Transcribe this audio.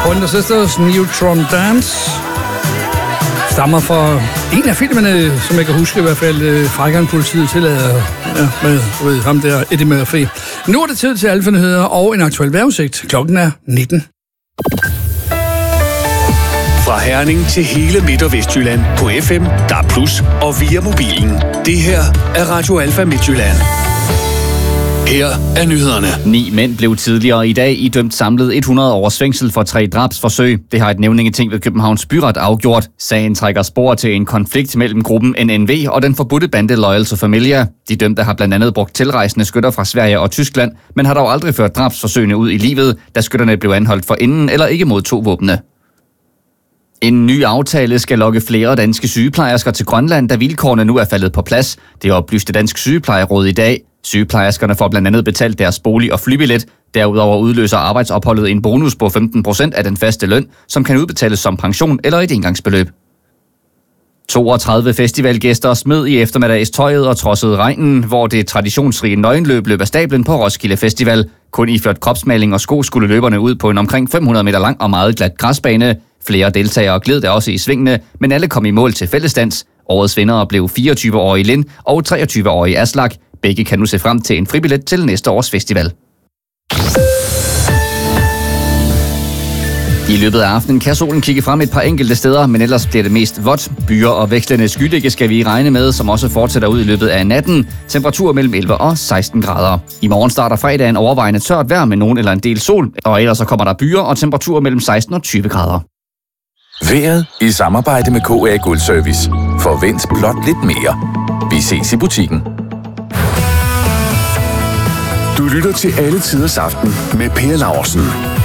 Pointer Sisters, Neutron Dance, stammer fra en af filmene, som jeg kan huske i hvert fald, Frækkeren Politiet tillader, med ham der, Eddie Murphy. Nu er det tid til Alfa-nyheder og en aktuel vejrudsigt. Klokken er 19. Fra Herning til hele Midt- og Vestjylland på FM, DAB+, og via mobilen. Det her er Radio Alfa Midtjylland. Her er nyhederne. 9 mænd blev tidligere i dag idømt samlet 100 års fængsel for 3 drabsforsøg. Det har et nævningeting ved Københavns Byret afgjort. Sagen trækker spor til en konflikt mellem gruppen NNV og den forbudte bande Loyal to Familia. De dømte har blandt andet brugt tilrejsende skytter fra Sverige og Tyskland, men har dog aldrig ført drabsforsøgene ud i livet, da skytterne blev anholdt for inden eller ikke modtog våbne. En ny aftale skal lokke flere danske sygeplejersker til Grønland, da vilkårene nu er faldet på plads. Det oplyste Dansk Sygeplejeråd i dag. Sygeplejerskerne får blandt andet betalt deres bolig- og flybillet. Derudover udløser arbejdsopholdet en bonus på 15% af den faste løn, som kan udbetales som pension eller et engangsbeløb. 32 festivalgæster smed i eftermiddags tøjet og trodsede regnen, hvor det traditionsrige nøgenløb løb af stablen på Roskilde Festival. Kun iført kropsmaling og sko skulle løberne ud på en omkring 500 meter lang og meget glat græsbane. Flere deltagere gled der også i svingene, men alle kom i mål til fællesdans. Årets vindere blev 24-årige Lind og 23-årige Aslak. Begge kan nu se frem til en fribillet til næste års festival. I løbet af aftenen kan solen kigge frem et par enkelte steder, men ellers bliver det mest vådt. Byer og vekslende skydække skal vi regne med, som også fortsætter ud i løbet af natten. Temperatur mellem 11 og 16 grader. I morgen starter fredagen overvejende tørt vejr med nogen eller en del sol, og ellers så kommer der byer og temperatur mellem 16 og 20 grader. Vejret i samarbejde med KA Guldservice. Forvent blot lidt mere. Vi ses i butikken. Du lytter til Alle Tiders Aften med Per Laursen.